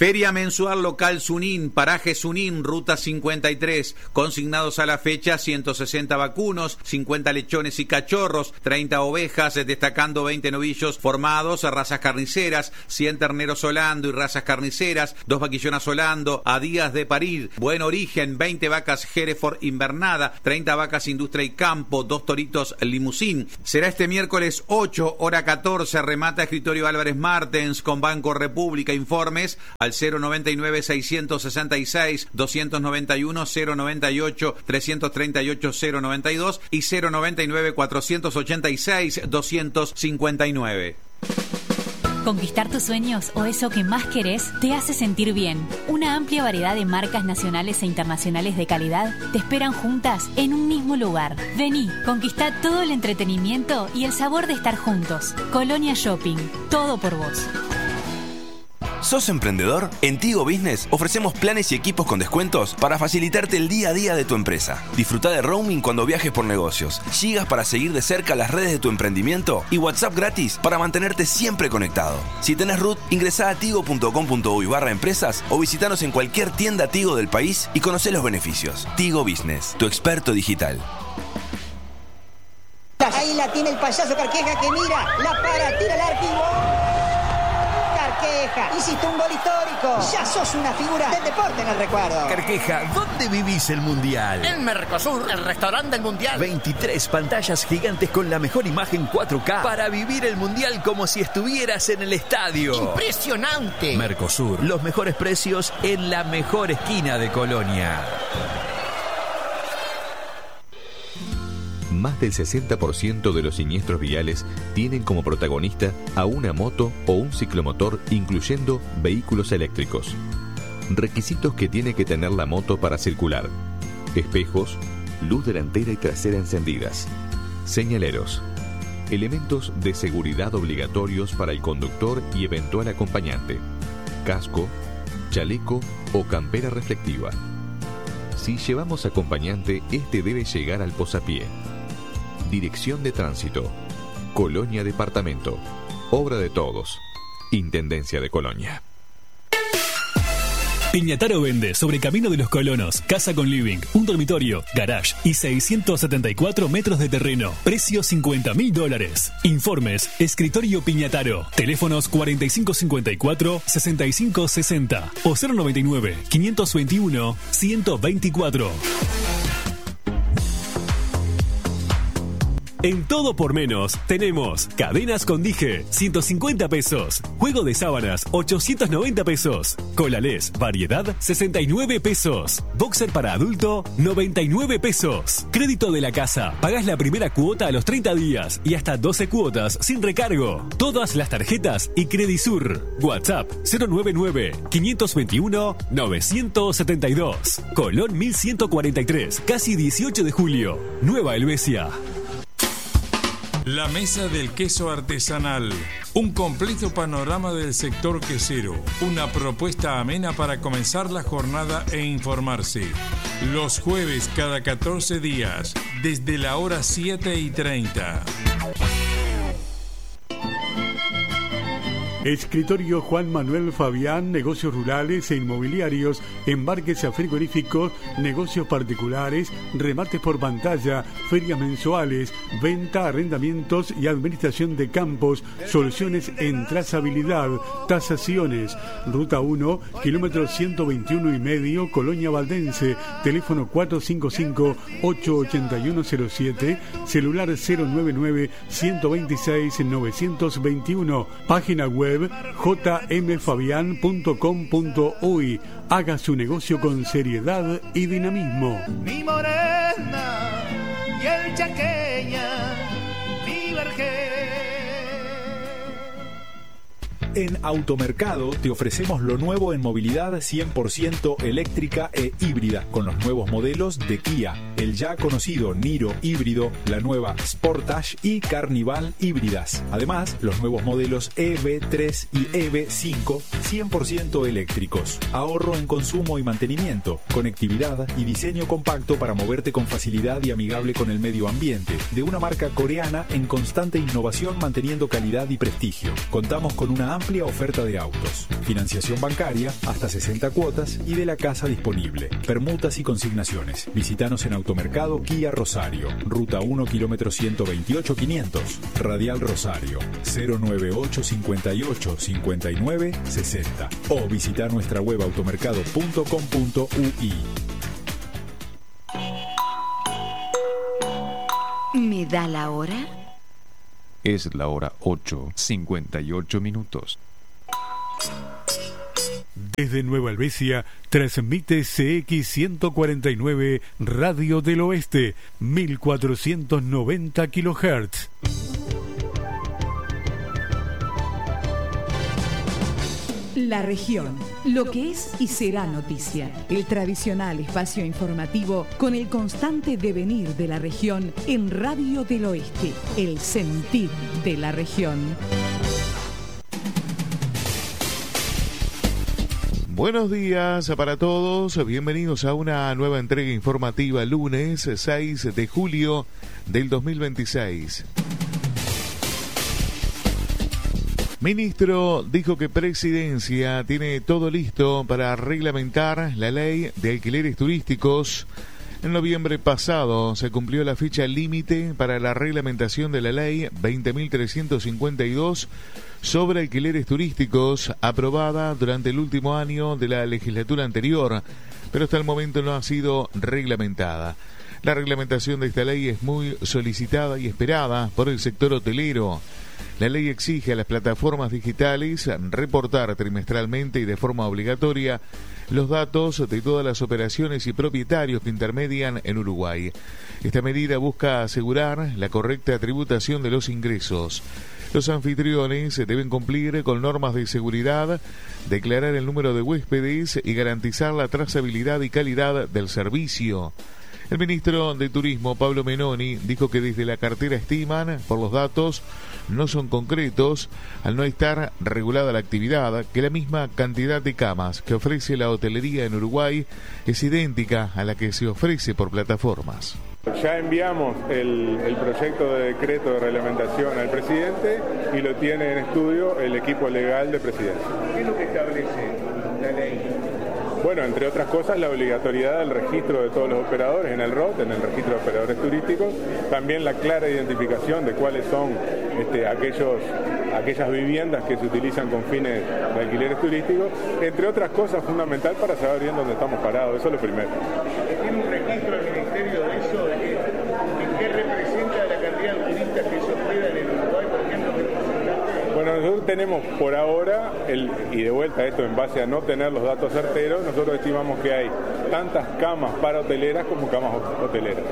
Feria mensual local Sunín, paraje Sunín, ruta 53. Consignados a la fecha 160 vacunos, 50 lechones y cachorros, 30 ovejas, destacando 20 novillos formados a razas carniceras, 100 terneros holando y razas carniceras, 2 vaquillonas holando a días de parir. Buen origen, 20 vacas Hereford invernada, 30 vacas industria y campo, 2 toritos limusín. Será este miércoles 8, hora 14, remata escritorio Álvarez Martens con Banco República. Informes al 099-666-291, 098-338-092 y 099-486-259. Conquistar tus sueños o eso que más querés te hace sentir bien. Una amplia variedad de marcas nacionales e internacionales de calidad te esperan juntas en un mismo lugar. Vení, conquistá todo el entretenimiento y el sabor de estar juntos. Colonia Shopping, todo por vos. ¿Sos emprendedor? En Tigo Business ofrecemos planes y equipos con descuentos para facilitarte el día a día de tu empresa. Disfruta de roaming cuando viajes por negocios, gigas para seguir de cerca las redes de tu emprendimiento y WhatsApp gratis para mantenerte siempre conectado. Si tenés RUT, ingresá a tigo.com.uy/empresas o visitanos en cualquier tienda Tigo del país y conocé los beneficios. Tigo Business, tu experto digital. Ahí la tiene el payaso Carqueja que mira, la para, tira el arco y ¡gol! Carqueja, hiciste un gol histórico. Ya sos una figura del deporte en el recuerdo. Carqueja, ¿dónde vivís el Mundial? En Mercosur, el restaurante del Mundial. 23 pantallas gigantes con la mejor imagen 4K para vivir el Mundial como si estuvieras en el estadio. ¡Impresionante! Mercosur, los mejores precios en la mejor esquina de Colonia. Más del 60% de los siniestros viales tienen como protagonista a una moto o un ciclomotor, incluyendo vehículos eléctricos. Requisitos que tiene que tener la moto para circular: espejos, luz delantera y trasera encendidas, señaleros, elementos de seguridad obligatorios para el conductor y eventual acompañante, casco, chaleco o campera reflectiva. Si llevamos acompañante, este debe llegar al posapié. Dirección de Tránsito, Colonia Departamento, obra de todos, Intendencia de Colonia. Piñataro vende sobre Camino de los Colonos, casa con living, un dormitorio, garage y 674 metros de terreno. Precio $50.000. Informes, Escritorio Piñataro. Teléfonos 4554-6560 o 099-521-124. En Todo por Menos tenemos cadenas con dije, 150 pesos. Juego de sábanas, 890 pesos. Colalés, variedad, 69 pesos. Boxer para adulto, 99 pesos. Crédito de la casa, pagás la primera cuota a los 30 días y hasta 12 cuotas sin recargo. Todas las tarjetas y Credisur. WhatsApp 099-521-972. Colón 1143, casi 18 de julio. Nueva Helvecia. La Mesa del Queso Artesanal, un completo panorama del sector quesero, una propuesta amena para comenzar la jornada e informarse. Los jueves cada 14 días, desde la hora 7:30. Escritorio Juan Manuel Fabián, negocios rurales e inmobiliarios, embarques a frigoríficos, negocios particulares, remates por pantalla, ferias mensuales, venta, arrendamientos y administración de campos, soluciones en trazabilidad, tasaciones. Ruta 1, kilómetro 121,5, Colonia Valdense, teléfono 455-88107, celular 099-126-921, página web jmfabian.com.uy. Haga su negocio con seriedad y dinamismo. Mi morena y el chaqueña, mi vergel. En Automercado te ofrecemos lo nuevo en movilidad 100% eléctrica e híbrida, con los nuevos modelos de Kia, el ya conocido Niro híbrido, la nueva Sportage y Carnival híbridas. Además, los nuevos modelos EV3 y EV5 100% eléctricos. Ahorro en consumo y mantenimiento, conectividad y diseño compacto para moverte con facilidad y amigable con el medio ambiente. De una marca coreana en constante innovación, manteniendo calidad y prestigio. Contamos con una amplia oferta de autos, financiación bancaria hasta 60 cuotas y de la casa disponible, permutas y consignaciones. Visítanos en Automercado Kia Rosario, Ruta 1, kilómetro 128 500, Radial Rosario, 098 58 59 60 o visita nuestra web automercado.com.ui. ¿Me da la hora? Es la hora 8:58. Desde Nueva Helvecia transmite CX149 Radio del Oeste, 1490 kHz. La región, lo que es y será noticia. El tradicional espacio informativo con el constante devenir de la región en Radio del Oeste, el sentir de la región. Buenos días para todos, bienvenidos a una nueva entrega informativa lunes 6 de julio del 2026. Ministro dijo que Presidencia tiene todo listo para reglamentar la ley de alquileres turísticos. En noviembre pasado se cumplió la fecha límite para la reglamentación de la ley 20.352 sobre alquileres turísticos, aprobada durante el último año de la legislatura anterior, pero hasta el momento no ha sido reglamentada. La reglamentación de esta ley es muy solicitada y esperada por el sector hotelero. La ley exige a las plataformas digitales reportar trimestralmente y de forma obligatoria los datos de todas las operaciones y propietarios que intermedian en Uruguay. Esta medida busca asegurar la correcta tributación de los ingresos. Los anfitriones deben cumplir con normas de seguridad, declarar el número de huéspedes y garantizar la trazabilidad y calidad del servicio. El ministro de Turismo, Pablo Menoni, dijo que desde la cartera estiman, por los datos, no son concretos, al no estar regulada la actividad, que la misma cantidad de camas que ofrece la hotelería en Uruguay es idéntica a la que se ofrece por plataformas. Ya enviamos el proyecto de decreto de reglamentación al presidente y lo tiene en estudio el equipo legal de Presidencia. ¿Qué es lo que establece la ley? Bueno, entre otras cosas, la obligatoriedad del registro de todos los operadores en el ROT, en el registro de operadores turísticos, también la clara identificación de cuáles son aquellas viviendas que se utilizan con fines de alquileres turísticos, entre otras cosas fundamental para saber bien dónde estamos parados, eso es lo primero. ¿Tiene un registro del Ministerio de eso? ¿De qué representa la cantidad de turistas que se hospedan en Uruguay, por ejemplo? Bueno, nosotros tenemos por ahora, y de vuelta esto en base a no tener los datos certeros, nosotros estimamos que hay tantas camas para hoteleras como camas hoteleras.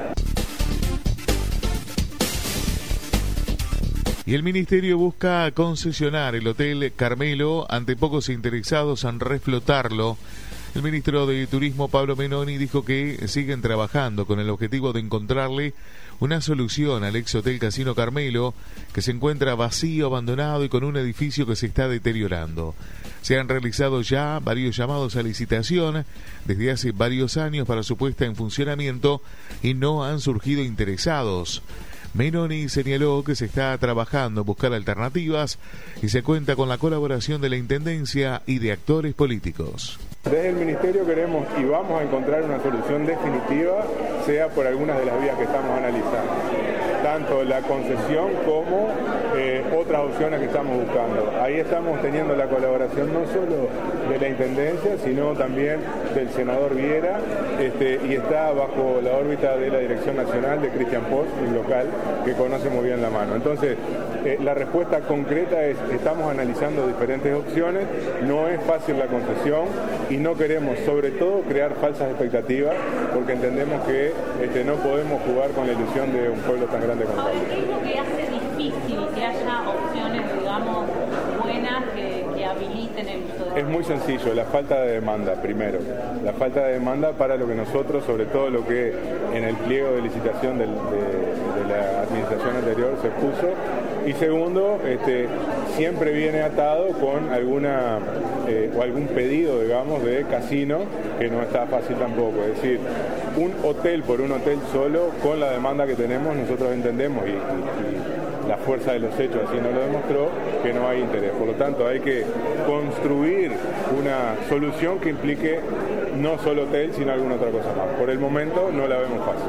Y el Ministerio busca concesionar el Hotel Carmelo ante pocos interesados en reflotarlo. El ministro de Turismo, Pablo Menoni, dijo que siguen trabajando con el objetivo de encontrarle una solución al ex Hotel Casino Carmelo, que se encuentra vacío, abandonado y con un edificio que se está deteriorando. Se han realizado ya varios llamados a licitación desde hace varios años para su puesta en funcionamiento y no han surgido interesados. Menoni señaló que se está trabajando en buscar alternativas y se cuenta con la colaboración de la Intendencia y de actores políticos. Desde el Ministerio queremos y vamos a encontrar una solución definitiva, sea por algunas de las vías que estamos analizando, tanto la concesión como otras opciones que estamos buscando. Ahí estamos teniendo la colaboración no solo de la Intendencia, sino también del senador Viera, y está bajo la órbita de la Dirección Nacional de Cristian Post, un local que conoce muy bien la mano. Entonces, la respuesta concreta es, estamos analizando diferentes opciones, no es fácil la concesión y no queremos, sobre todo, crear falsas expectativas, porque entendemos que no podemos jugar con la ilusión de un pueblo tan grande como Pablo, ¿qué es lo que hace difícil que haya opciones, digamos, buenas que habiliten el uso de... Es muy sencillo, la falta de demanda, primero. La falta de demanda para lo que nosotros, sobre todo lo que en el pliego de licitación de la administración anterior se puso. Y segundo, siempre viene atado con alguna o algún pedido, digamos, de casino, que no está fácil tampoco. Es decir, un hotel por un hotel solo, con la demanda que tenemos, nosotros entendemos y la fuerza de los hechos así nos lo demostró, que no hay interés. Por lo tanto, hay que construir una solución que implique no solo hotel, sino alguna otra cosa más. Por el momento no la vemos fácil.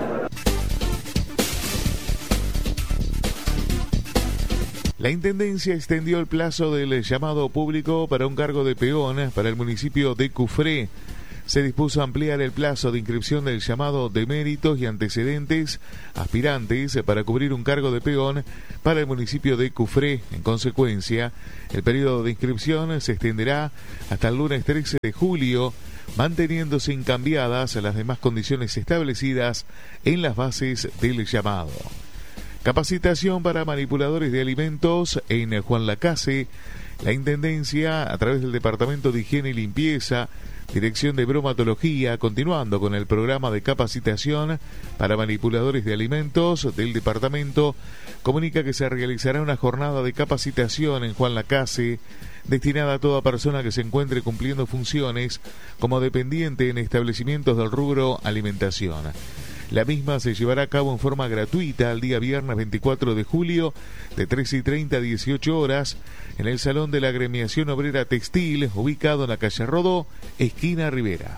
La Intendencia extendió el plazo del llamado público para un cargo de peón para el municipio de Cufré. Se dispuso a ampliar el plazo de inscripción del llamado de méritos y antecedentes aspirantes para cubrir un cargo de peón para el municipio de Cufré. En consecuencia, el periodo de inscripción se extenderá hasta el lunes 13 de julio, manteniéndose incambiadas las demás condiciones establecidas en las bases del llamado. Capacitación para manipuladores de alimentos en Juan Lacase. La Intendencia, a través del Departamento de Higiene y Limpieza, Dirección de Bromatología, continuando con el programa de capacitación para manipuladores de alimentos del departamento, comunica que se realizará una jornada de capacitación en Juan Lacase destinada a toda persona que se encuentre cumpliendo funciones como dependiente en establecimientos del rubro alimentación. La misma se llevará a cabo en forma gratuita el día viernes 24 de julio de 13:30 a 18 horas en el Salón de la Agremiación Obrera Textil, ubicado en la calle Rodó, esquina Rivera.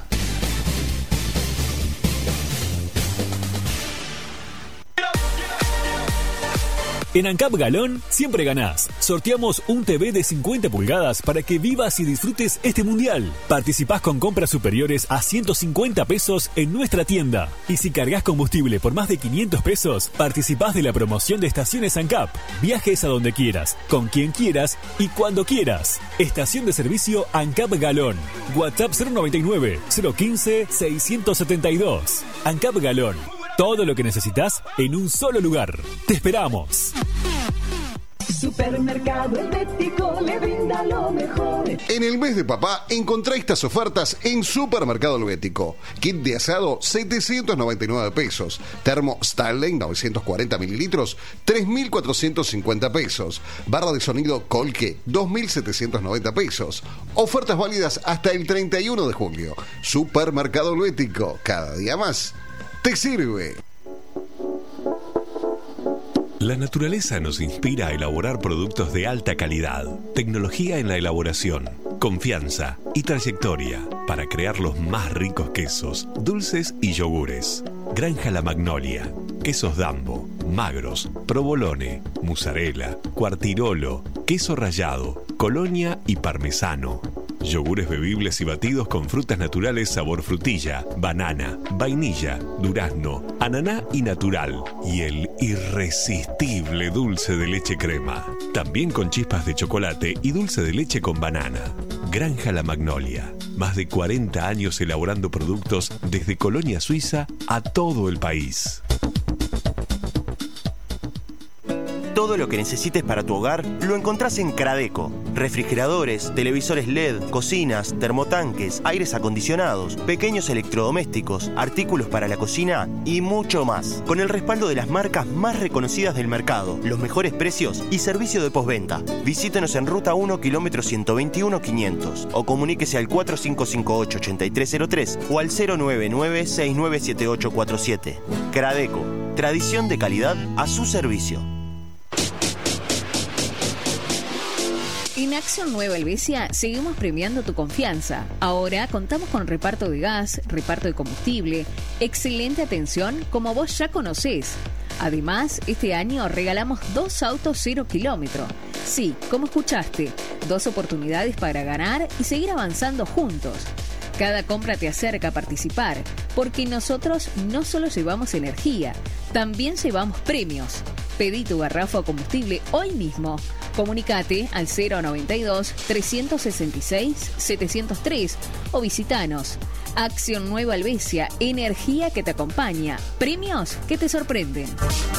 En ANCAP Galón siempre ganás. Sorteamos un TV de 50 pulgadas para que vivas y disfrutes este mundial. Participás con compras superiores a 150 pesos en nuestra tienda. Y si cargas combustible por más de 500 pesos, participás de la promoción de estaciones ANCAP. Viajes a donde quieras, con quien quieras y cuando quieras. Estación de servicio ANCAP Galón. WhatsApp 099 015 672. ANCAP Galón. Todo lo que necesitas en un solo lugar. ¡Te esperamos! Supermercado Helvético le brinda lo mejor. En el mes de papá encontrá estas ofertas en Supermercado Helvético. Kit de asado 799 pesos. Termo Stanley 940 mililitros 3.450 pesos. Barra de sonido Colque 2.790 pesos. Ofertas válidas hasta el 31 de julio. Supermercado Helvético. Cada día más te sirve. La naturaleza nos inspira a elaborar productos de alta calidad, tecnología en la elaboración, confianza y trayectoria para crear los más ricos quesos, dulces y yogures. Granja La Magnolia, quesos Dambo, magros, provolone, mozzarella, cuartirolo, queso rallado, colonia y parmesano. Yogures bebibles y batidos con frutas naturales sabor frutilla, banana, vainilla, durazno, ananá y natural. Y el irresistible dulce de leche crema. También con chispas de chocolate y dulce de leche con banana. Granja La Magnolia. Más de 40 años elaborando productos desde Colonia Suiza a todo el país. Todo lo que necesites para tu hogar lo encontrás en Cradeco. Refrigeradores, televisores LED, cocinas, termotanques, aires acondicionados, pequeños electrodomésticos, artículos para la cocina y mucho más. Con el respaldo de las marcas más reconocidas del mercado, los mejores precios y servicio de postventa. Visítenos en Ruta 1, kilómetro 121-500 o comuníquese al 4558-8303 o al 099-697847. Cradeco, tradición de calidad a su servicio. En Acción Nueva Helvecia seguimos premiando tu confianza. Ahora contamos con reparto de gas, reparto de combustible, excelente atención como vos ya conocés. Además, este año regalamos 2 autos 0 kilómetro. Sí, como escuchaste, 2 oportunidades para ganar y seguir avanzando juntos. Cada compra te acerca a participar, porque nosotros no solo llevamos energía, también llevamos premios. Pedí tu garrafa o combustible hoy mismo. Comunicate al 092-366-703 o visitanos. Acción Nueva Helvecia, energía que te acompaña, premios que te sorprenden.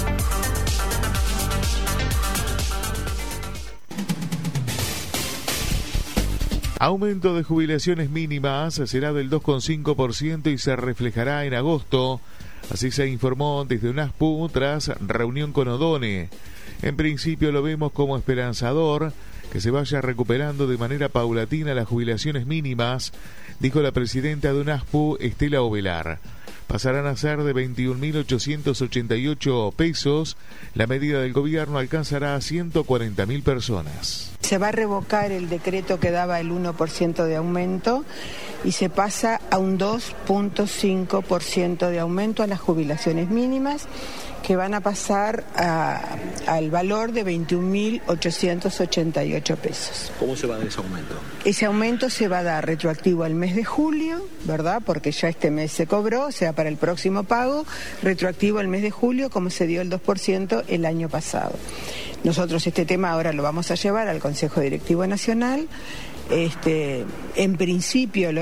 Aumento de jubilaciones mínimas será del 2,5% y se reflejará en agosto. Así se informó desde UNASPU tras reunión con Odone. En principio lo vemos como esperanzador que se vaya recuperando de manera paulatina las jubilaciones mínimas, dijo la presidenta de UNASPU, Estela Ovelar. pasarán a ser de 21.888 pesos. La medida del gobierno alcanzará a 140.000 personas. Se va a revocar el decreto que daba el 1% de aumento y se pasa a un 2.5% de aumento a las jubilaciones mínimas, que van a pasar al valor de 21.888 pesos. ¿Cómo se va a dar ese aumento? Ese aumento se va a dar retroactivo al mes de julio, ¿verdad? Porque ya este mes se cobró, o sea, para el próximo pago, retroactivo al mes de julio, como se dio el 2% el año pasado. Nosotros este tema ahora lo vamos a llevar al Consejo Directivo Nacional. En principio